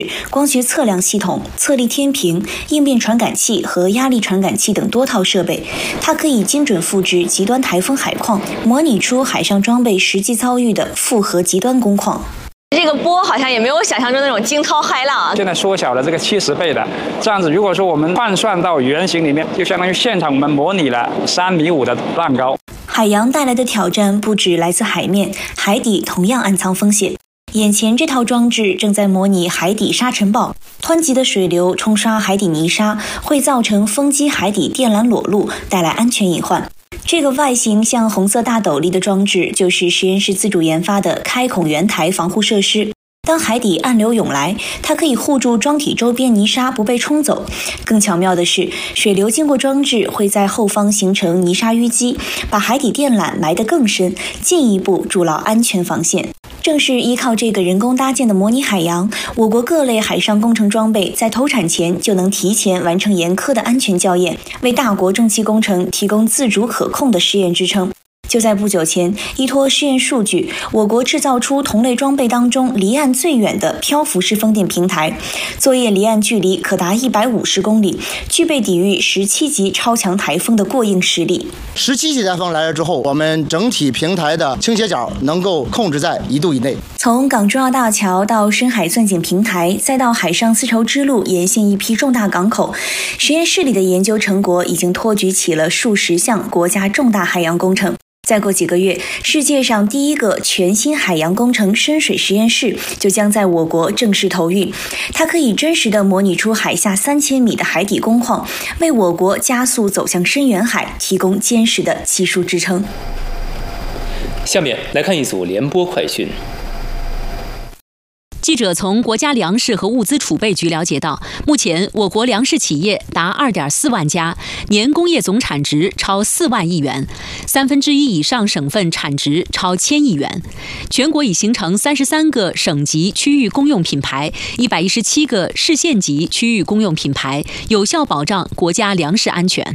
光学测量系统、测力天平、应变传感器和压力传感器等多套设备。它可以精准复制极端台风海况，模拟出海上装备实际遭遇的复合极端工况。 这个波好像也没有想象中那种惊涛骇浪啊。 现在缩小了这个70倍的，这样子如果说我们换算到原型里面，就相当于现场我们模拟了3.5米的浪高。 海洋带来的挑战不止来自海面，海底同样暗藏风险。眼前这套装置正在模拟海底沙尘暴，湍急的水流冲刷海底泥沙，会造成风机海底电缆裸露，带来安全隐患。这个外形像红色大斗笠的装置，就是实验室自主研发的开孔圆台防护设施。当海底暗流涌来，它可以护住装体周边泥沙不被冲走。更巧妙的是，水流经过装置会在后方形成泥沙淤积，把海底电缆埋得更深，进一步筑牢安全防线。正是依靠这个人工搭建的模拟海洋，我国各类海上工程装备在投产前就能提前完成严苛的安全校验，为大国重器工程提供自主可控的试验支撑。就在不久前，依托试验数据，我国制造出同类装备当中离岸最远的漂浮式风电平台，作业离岸距离可达150公里，具备抵御17级超强台风的过硬实力。 17级台风来了之后，我们整体平台的倾斜角能够控制在1度以内。 从港珠澳大桥到深海钻井平台，再到海上丝绸之路沿线一批重大港口，实验室里的研究成果已经托举起了数十项国家重大海洋工程。再过几个月，世界上第一个全新海洋工程深水实验室就将在我国正式投运。它可以真实地模拟出海下3000米的海底工况，为我国加速走向深远海提供坚实的技术支撑。 下面来看一组联播快讯。 记者从国家粮食和物资储备局了解到，目前我国粮食企业达2.4万家，年工业总产值超4万亿元，1/3以上省份产值超1000亿元。全国已形成33个省级区域公用品牌，117个市县级区域公用品牌，有效保障国家粮食安全。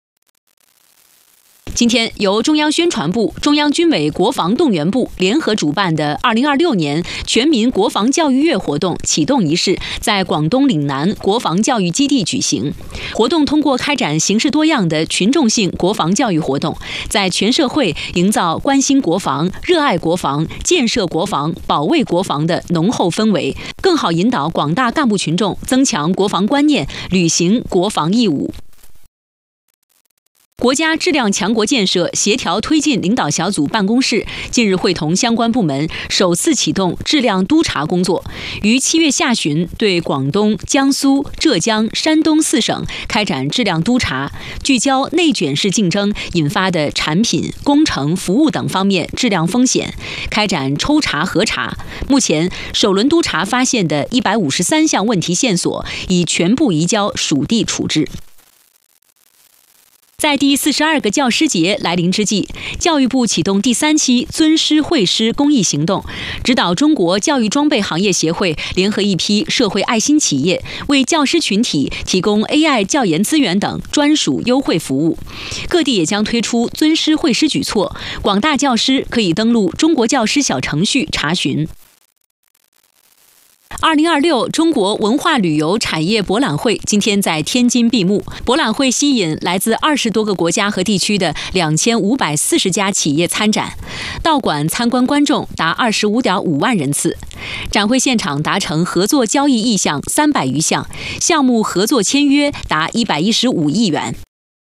今天，由中央宣传部、中央军委国防动员部联合主办的2026年全民国防教育月活动启动仪式在广东岭南国防教育基地举行。活动通过开展形式多样的群众性国防教育活动，在全社会营造关心国防、热爱国防、建设国防、保卫国防的浓厚氛围，更好引导广大干部群众增强国防观念，履行国防义务。国家质量强国建设协调推进领导小组办公室近日会同相关部门首次启动质量督查工作，于7月下旬对广东、江苏、浙江、山东4省开展质量督查，聚焦内卷式竞争引发的产品、工程、服务等方面质量风险，开展抽查核查。目前，首轮督查发现的153项问题线索已全部移交属地处置。在第42个教师节来临之际，教育部启动第3期尊师惠师公益行动，指导中国教育装备行业协会联合一批社会爱心企业，为教师群体提供 AI 教研资源等专属优惠服务。各地也将推出尊师惠师举措，广大教师可以登录中国教师小程序查询。2026中国文化旅游产业博览会今天在天津闭幕。博览会吸引来自20多个国家和地区的2540家企业参展，到馆参观观众达25.5万人次。展会现场达成合作交易意向300余项，项目合作签约达115亿元。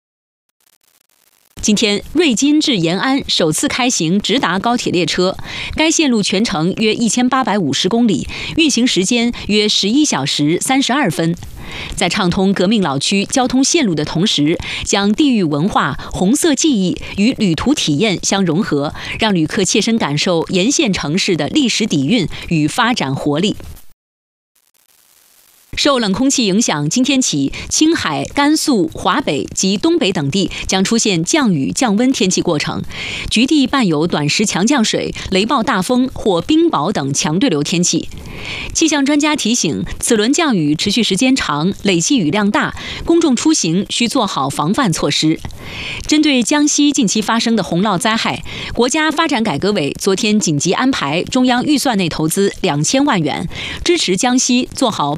今天，瑞金至延安首次开行直达高铁列车，该线路全程约1850公里，运行时间约11小时32分。在畅通革命老区交通线路的同时，将地域文化、红色记忆与旅途体验相融合，让旅客切身感受沿线城市的历史底蕴与发展活力。 受冷空气影响，今天起，青海、甘肃、华北及东北等地将出现降雨降温天气过程，局地伴有短时强降水、雷暴大风或冰雹等强对流天气。气象专家提醒，此轮降雨持续时间长，累计雨量大，公众出行需做好防范措施。针对江西近期发生的洪涝灾害，国家发展改革委昨天紧急安排中央预算内投资2000万元，支持江西做好